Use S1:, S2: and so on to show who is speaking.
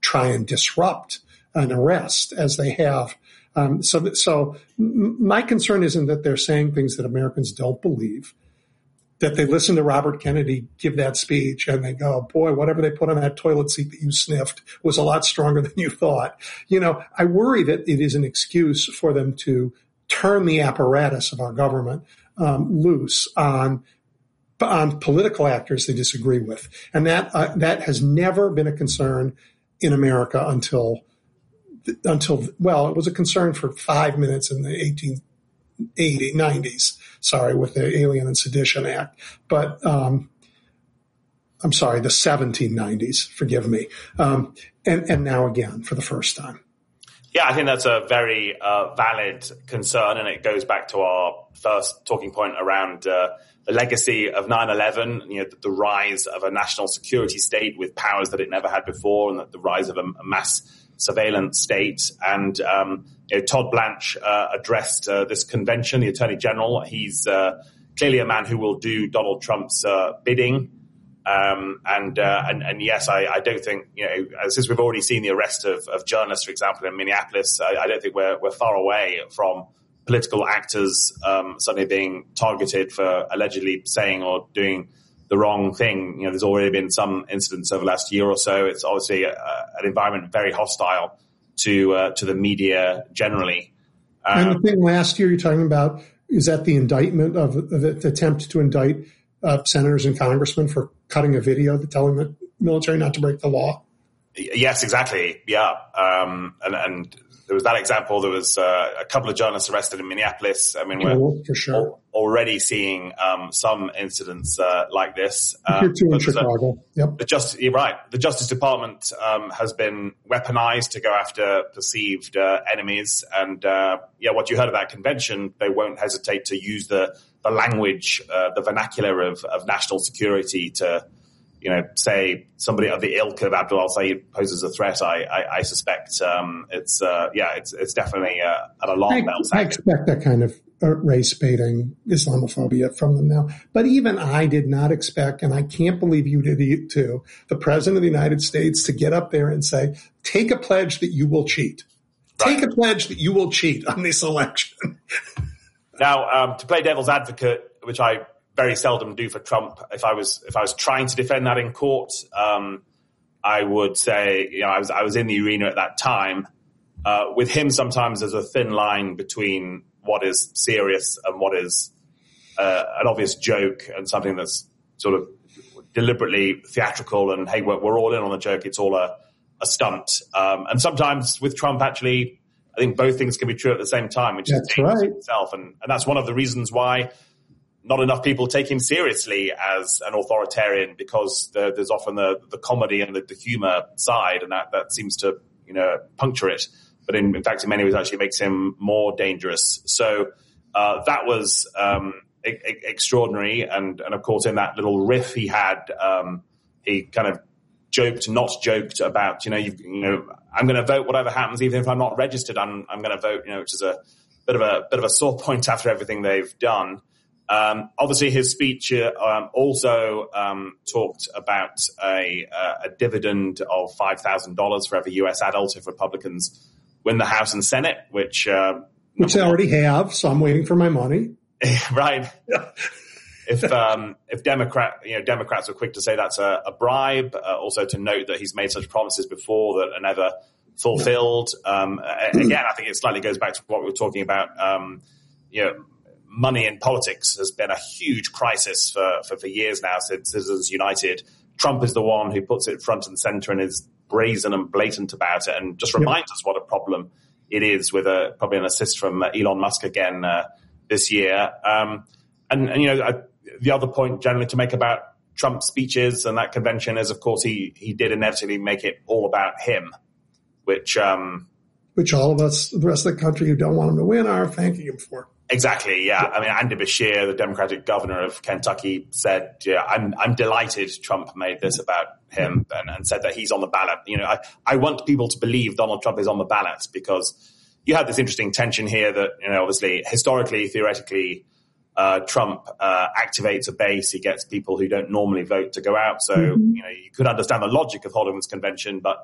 S1: try and disrupt an arrest as they have. So my concern isn't that they're saying things that Americans don't believe, that they listen to Robert Kennedy give that speech and they go, boy, whatever they put on that toilet seat that you sniffed was a lot stronger than you thought. I worry that it is an excuse for them to turn the apparatus of our government loose on political actors they disagree with. And that has never been a concern in America until, well, it was a concern for 5 minutes in the 90s, with the Alien and Sedition Act. But, the 1790s, forgive me. And now again, for the first time.
S2: Yeah, I think that's a very valid concern, and it goes back to our first talking point around the legacy of 9/11, the rise of a national security state with powers that it never had before, and the rise of a mass surveillance state. And Todd Blanche addressed this convention, the Attorney General. He's clearly a man who will do Donald Trump's bidding. And yes, I don't think, since we've already seen the arrest of journalists, for example, in Minneapolis, I don't think we're far away from political actors suddenly being targeted for allegedly saying or doing the wrong thing. There's already been some incidents over the last year or so. It's obviously an environment very hostile to the media generally.
S1: And the thing last year you're talking about, is that the indictment of the attempt to indict senators and congressmen for cutting a video telling the military not to break the law?
S2: Yes, exactly. Yeah. And there was that example. There was a couple of journalists arrested in Minneapolis. I mean, we're
S1: for sure
S2: already seeing some incidents like this.
S1: Here too in Chicago. Yep.
S2: You're right. The Justice Department has been weaponized to go after perceived enemies. And what you heard at that convention, they won't hesitate to use the language, the vernacular of national security to, say somebody of the ilk of Abdul al-Sayed poses a threat. I suspect it's definitely an alarm bell.
S1: I expect that kind of race-baiting Islamophobia from them now. But even I did not expect, and I can't believe you did too, the President of the United States to get up there and say, take a pledge that you will cheat. Right. Take a pledge that you will cheat on this election.
S2: Now, to play devil's advocate, which I very seldom do for Trump, if I was trying to defend that in court, I would say, I was in the arena at that time. With him, sometimes there's a thin line between what is serious and what is an obvious joke and something that's sort of deliberately theatrical. And hey, we're all in on the joke. It's all a stunt. And sometimes with Trump, actually, I think both things can be true at the same time, which
S1: that's
S2: is
S1: right.
S2: Itself. And that's one of the reasons why not enough people take him seriously as an authoritarian, because there's often the comedy and the humor side, and that seems to, puncture it. But in fact, in many ways, actually makes him more dangerous. So that was extraordinary. And of course, in that little riff he had, he kind of not joked about, I'm going to vote whatever happens, even if I'm not registered, I'm going to vote, which is a bit of a sore point after everything they've done. Obviously, his speech also talked about a dividend of $5,000 for every U.S. adult if Republicans win the House and Senate, which
S1: they already have. So I'm waiting for my money.
S2: Right. Yeah. If Democrats were quick to say that's a bribe, also to note that he's made such promises before that are never fulfilled. Again, I think it slightly goes back to what we were talking about. Money in politics has been a huge crisis for years now since Citizens United. Trump is the one who puts it front and center and is brazen and blatant about it, and just reminds us what a problem it is, with probably an assist from Elon Musk again this year. The other point generally to make about Trump's speeches and that convention is, of course, he did inevitably make it all about him, which
S1: all of us, the rest of the country who don't want him to win, are thanking him for.
S2: Exactly, yeah. I mean, Andy Beshear, the Democratic governor of Kentucky, said, I'm delighted Trump made this about him and said that he's on the ballot. I want people to believe Donald Trump is on the ballot, because you have this interesting tension here that, obviously, historically, theoretically, Trump activates a base. He gets people who don't normally vote to go out. So, you could understand the logic of holding this convention, but